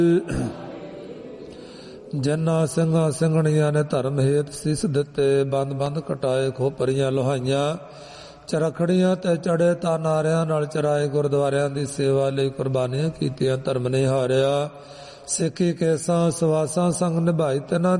ਜਿਨ੍ਹਾਂ ਸਿੰਘਾਂ ਸਿੰਘਣੀਆਂ ਨੇ ਧਰਮ ਹੇਤ ਸੀਸ ਦਿੱਤੇ, ਬੰਦ ਬੰਦ ਕਟਾਏ, ਖੋਪਰੀਆਂ ਲੋਹਾਈਆਂ, ਚਰਖੜੀਆਂ ਤੇ ਚੜੇ ਤਾਂ ਨਾਰਿਆਂ ਨਾਲ ਚਰਾਏ, ਗੁਰਦੁਆਰਿਆਂ ਦੀ ਸੇਵਾ ਲਈ ਕੁਰਬਾਨੀਆਂ ਕੀਤੀਆਂ, ਧਰਮ ਨੇ ਹਾਰਿਆ। ਸਿੱਖੀ ਕੇਸਾਂ ਸਵਾਸਾਂ ਸੰਗ ਨਿਭਾਈ ਤਿਨਾਂ